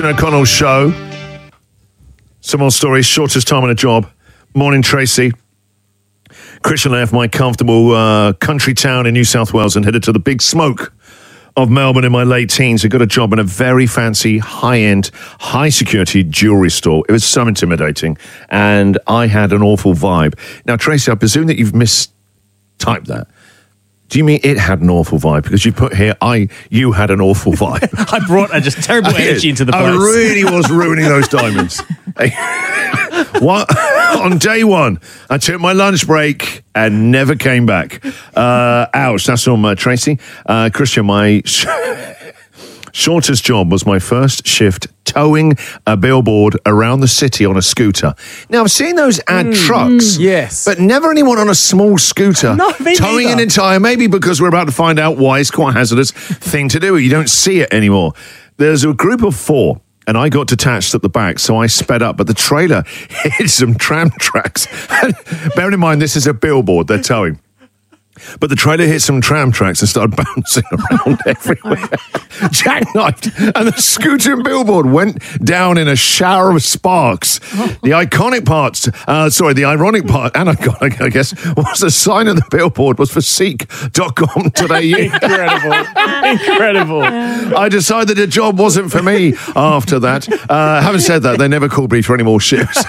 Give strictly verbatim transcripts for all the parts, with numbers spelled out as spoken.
Christian O'Connell Show. Some more stories. Shortest time on a job. Morning, Tracy. Christian left my comfortable uh, country town in New South Wales and headed to the big smoke of Melbourne in my late teens. I got a job in a very fancy, high-end, high-security jewellery store. It was so intimidating, and I had an awful vibe. Now, Tracy, I presume that you've mistyped that. Do you mean it had an awful vibe? Because you put here, I, you had an awful vibe. I brought a just terrible energy into the place. I really was ruining those diamonds. What? On day one, I took my lunch break and never came back. Uh, ouch, that's on uh, Tracy. Uh, Christian, my sh- shortest job was my first shift towing a billboard around the city on a scooter. Now, I've seen those ad mm, trucks. Yes. But never anyone on a small scooter no, me towing neither. an entire, maybe because we're about to find out why it's quite a hazardous thing to do. You don't see it anymore. There's a group of four. And I got detached at the back, so I sped up. But the trailer hit some tram tracks. Bearing in mind, this is a billboard they're towing. But the trailer hit some tram tracks and started bouncing around everywhere. Jackknifed. And the scooter and billboard went down in a shower of sparks. The iconic part, uh, sorry, the ironic part, and iconic, I guess, was the sign of the billboard was for seek dot com dot a u. Incredible. Incredible. I decided the job wasn't for me after that. Uh, having said that, they never called me for any more shifts.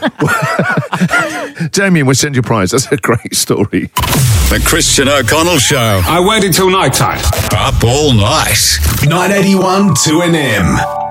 Damien, we'll send you a prize. That's a great story. The Christian O'Connell Show. I waited till night time. Up all night. nine eighty-one two N M.